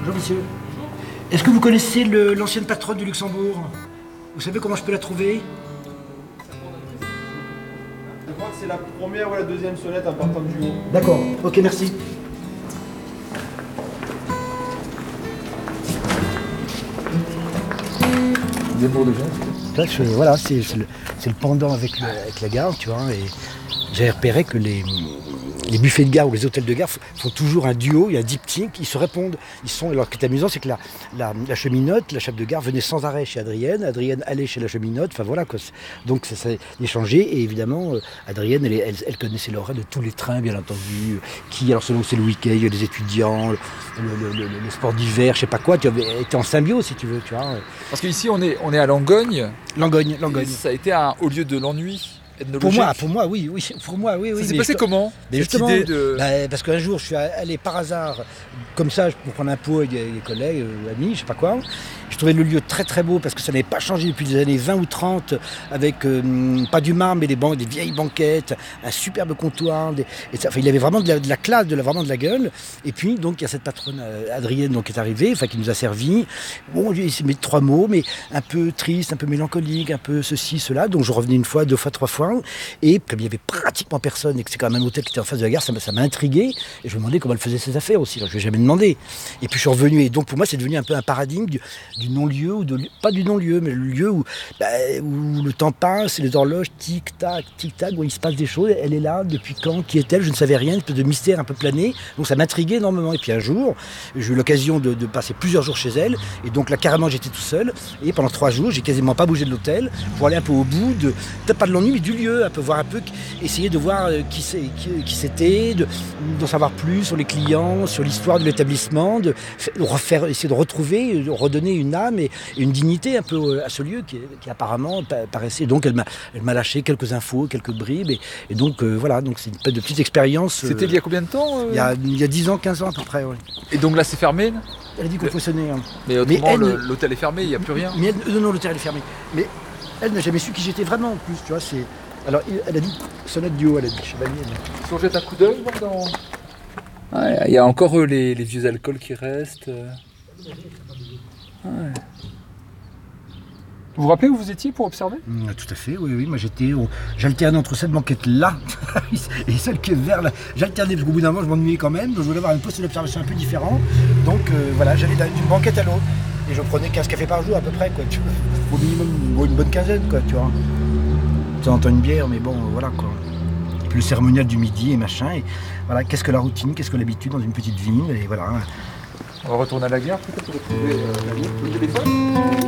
Bonjour monsieur. Est-ce que vous connaissez l'ancienne patronne du Luxembourg? Vous savez comment je peux la trouver? Je crois que c'est la première ou la deuxième sonnette en partant du haut. D'accord, ok, merci. Voilà, c'est le pendant avec la gare, tu vois, et j'ai repéré que les buffets de gare ou les hôtels de gare font toujours un duo, il y a un diptyque, ils se répondent. Alors ce qui est amusant, c'est que la cheminote, la chef de gare, venait sans arrêt chez Adrienne allait chez la cheminote, enfin voilà quoi. Donc ça s'est échangé, et évidemment, Adrienne, elle connaissait l'horaire de tous les trains, bien entendu, alors selon c'est le week-end, il y a les étudiants, le sport d'hiver, je sais pas quoi, tu étais en symbiose si tu veux, tu vois. Parce qu'ici on est à Langogne. Langogne. Ça a été au lieu de l'ennui. Pour moi, oui. Ça s'est passé comment? Justement, parce qu'un jour, je suis allé par hasard, comme ça, pour prendre un pot avec des collègues, amis, je sais pas quoi. Je trouvais le lieu très très beau parce que ça n'avait pas changé depuis les années 20 ou 30, avec pas du marbre, mais des vieilles banquettes, un superbe comptoir. Il avait vraiment de la classe, vraiment de la gueule. Et puis, donc, il y a cette patronne Adrienne donc, qui est arrivée, qui nous a servi. Bon, il s'est mis 3 mots, mais un peu triste, un peu mélancolique, un peu ceci, cela. Donc, je revenais 1 fois, 2 fois, 3 fois. Et comme il n'y avait pratiquement personne et que c'est quand même un hôtel qui était en face de la gare, ça m'a intrigué. Et je me demandais comment elle faisait ses affaires aussi. Alors, je ne lui ai jamais demandé. Et puis je suis revenu. Et donc pour moi, c'est devenu un peu un paradigme du non-lieu, pas du non-lieu, mais le lieu où le temps passe, les horloges tic-tac, où il se passe des choses. Elle est là, depuis quand? Qui est-elle? Je ne savais rien. Une espèce de mystère un peu plané. Donc ça m'intriguait énormément. Et puis un jour, j'ai eu l'occasion de passer plusieurs jours chez elle. Et donc là, carrément, j'étais tout seul. Et pendant 3 jours, j'ai quasiment pas bougé de l'hôtel pour aller un peu au bout peut-être pas de l'ennui, mais du lieu, un peu voir un peu, essayer de voir qui c'était, d'en savoir plus sur les clients, sur l'histoire de l'établissement, essayer de retrouver, de redonner une âme et une dignité un peu à ce lieu qui apparemment paraissait. Donc elle m'a lâché quelques infos, quelques bribes, et donc voilà, donc c'est une petite expérience. C'était il y a combien de temps il y a 10 ans, 15 ans à peu près, ouais. Et donc là c'est fermé? Elle a dit qu'on fonctionnait. Hein. Mais autrement l'hôtel est fermé, il n'y a plus rien? Non, l'hôtel est fermé. Mais elle n'a jamais su qui j'étais vraiment en plus, tu vois, c'est... Alors, elle a dit sonnette du haut, elle a dit chevalier. Mais... Si on jette un coup d'œil, il y a encore les vieux alcools qui restent. Ouais. Vous vous rappelez où vous étiez pour observer? Tout à fait, oui. Moi, j'alternais entre cette banquette-là et celle qui est vers là. J'alternais parce qu'au bout d'un moment, je m'ennuyais quand même, donc je voulais avoir un poste d'observation un peu différent. Donc, voilà, j'allais d'une banquette à l'autre. Et je prenais 15 cafés par jour à peu près, quoi. Tu vois. Au minimum, une bonne quinzaine, quoi, tu vois. De temps en temps une bière, mais bon, voilà, quoi. Et puis le cérémonial du midi et machin. Et voilà, qu'est-ce que la routine, qu'est-ce que l'habitude dans une petite ville, et voilà. On va retourner à la gare peut-être pour retrouver